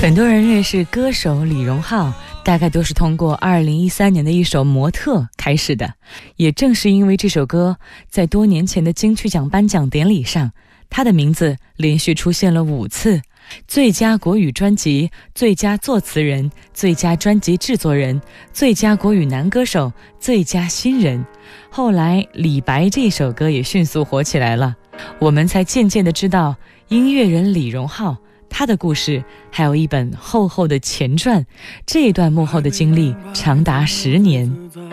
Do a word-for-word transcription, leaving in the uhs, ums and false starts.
很多人认识歌手李荣浩，大概都是通过二零一三年的一首《模特》开始的。也正是因为这首歌，在多年前的金曲奖颁奖典礼上，他的名字连续出现了五次：最佳国语专辑、最佳作词人、最佳专辑制作人、最佳国语男歌手、最佳新人。后来李白这首歌也迅速火起来了，我们才渐渐地知道音乐人李荣浩，他的故事还有一本厚厚的前传，这一段幕后的经历长达十年。